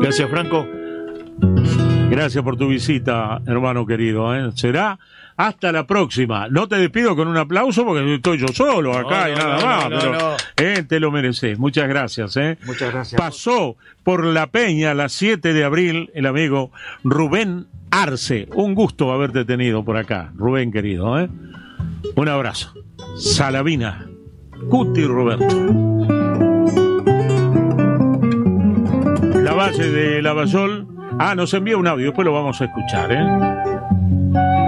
Gracias, Franco. Gracias por tu visita, hermano querido. Será hasta la próxima. No te despido con un aplauso porque estoy yo solo acá y nada más. Pero te lo mereces. Muchas gracias. Muchas gracias. Pasó por La Peña las 7 de abril el amigo Rubén Arce. Un gusto haberte tenido por acá, Rubén querido. Un abrazo. Salavina, Cuti Roberto. La Valle de Lavallol. Nos envía un audio, después lo vamos a escuchar.